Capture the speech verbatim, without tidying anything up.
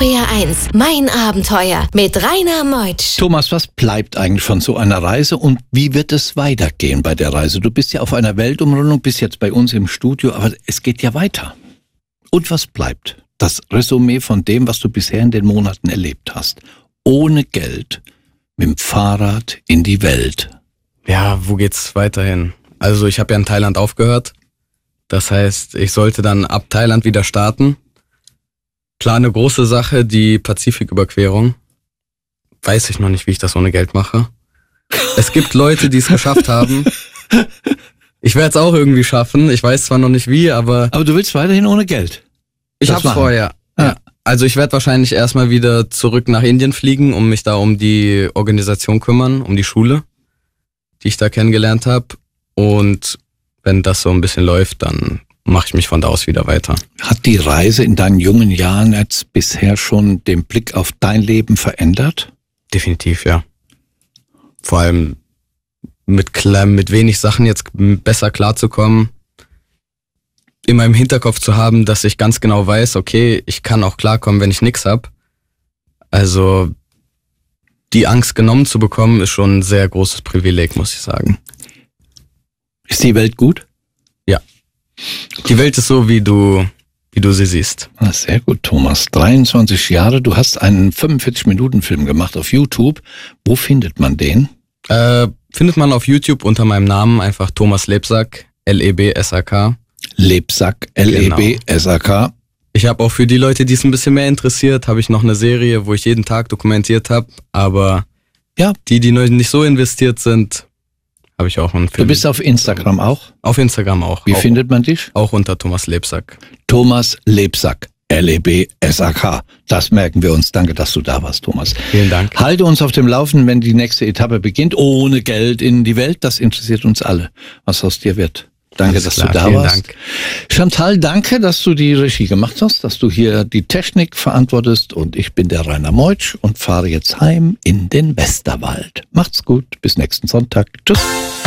R eins, mein Abenteuer mit Rainer Meutsch. Thomas, was bleibt eigentlich von so einer Reise und wie wird es weitergehen bei der Reise? Du bist ja auf einer Weltumrundung, bist jetzt bei uns im Studio, aber es geht ja weiter. Und was bleibt? Das Resümee von dem, was du bisher in den Monaten erlebt hast. Ohne Geld, mit dem Fahrrad in die Welt. Ja, wo geht's weiterhin? Also ich habe ja in Thailand aufgehört. Das heißt, ich sollte dann ab Thailand wieder starten. Klar, eine große Sache, die Pazifiküberquerung. Weiß ich noch nicht, wie ich das ohne Geld mache. Es gibt Leute, die es geschafft haben. Ich werde es auch irgendwie schaffen. Ich weiß zwar noch nicht wie, aber... Aber du willst weiterhin ohne Geld? Ich hab's vorher. Ja. Ja. Also ich werde wahrscheinlich erstmal wieder zurück nach Indien fliegen, um mich da um die Organisation kümmern, um die Schule, die ich da kennengelernt habe. Und wenn das so ein bisschen läuft, dann mache ich mich von da aus wieder weiter. Hat die Reise in deinen jungen Jahren jetzt bisher schon den Blick auf dein Leben verändert? Definitiv, ja. Vor allem mit, mit wenig Sachen jetzt besser klarzukommen. Immer im Hinterkopf zu haben, dass ich ganz genau weiß, okay, ich kann auch klarkommen, wenn ich nichts hab. Also die Angst genommen zu bekommen, ist schon ein sehr großes Privileg, muss ich sagen. Ist die Welt gut? Ja. Die Welt ist so, wie du, wie du sie siehst. Ah, sehr gut, Thomas. dreiundzwanzig Jahre, du hast einen fünfundvierzig-Minuten-Film gemacht auf YouTube. Wo findet man den? Äh, findet man auf YouTube unter meinem Namen, einfach Thomas Lebsack, L E B S A K. Lebsack, L E B S A K. Genau. Ich habe auch für die Leute, die es ein bisschen mehr interessiert, habe ich noch eine Serie, wo ich jeden Tag dokumentiert habe. Aber ja, die, die nicht so investiert sind, habe ich auch einen Film. Du bist auf Instagram auch? Auf Instagram auch. Wie auch, findet man dich? Auch unter Thomas Lebsack. Thomas Lebsack, L E B S A K. Das merken wir uns. Danke, dass du da warst, Thomas. Vielen Dank. Halte uns auf dem Laufenden, wenn die nächste Etappe beginnt. Ohne Geld in die Welt. Das interessiert uns alle, was aus dir wird. Danke, Alles dass klar, du da warst. Dank. Chantal, danke, dass du die Regie gemacht hast, dass du hier die Technik verantwortest. Und ich bin der Rainer Meutsch und fahre jetzt heim in den Westerwald. Macht's gut, bis nächsten Sonntag. Tschüss.